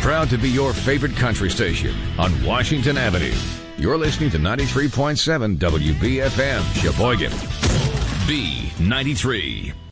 proud to be your favorite country station on Washington Avenue. You're listening to 93.7 WBFM, Sheboygan. B93.